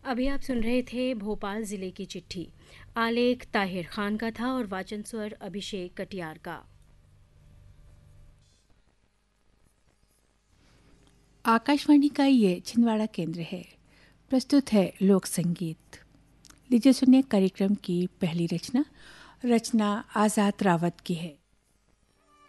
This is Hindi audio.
अभी आप सुन रहे थे भोपाल जिले की चिट्ठी। आलेख ताहिर खान का था और वाचन स्वर अभिषेक कटियार का। आकाशवाणी का ये छिंदवाड़ा केंद्र है। प्रस्तुत है लोक संगीत। लीजिए सुनिए कार्यक्रम की पहली रचना आज़ाद रावत की है।